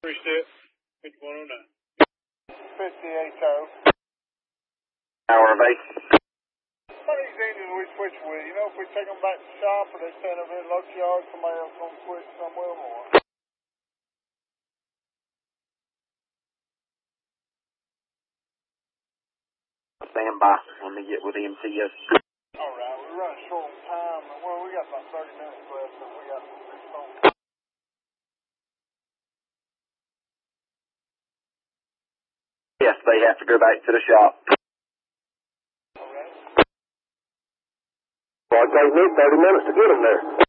Three step, 5109. 58 Hour of 8. What are these engines we switch with? You know, if we take them back to the shop or they stand over here in local yard, somebody else going to switch some with them or? Stand by. Let me get with MTS. All right, we're running short on time. Well, we got about 30 minutes left, so we got to fix something. Yes, they have to go back to the shop. All right. Well, it takes me 30 minutes to get them there.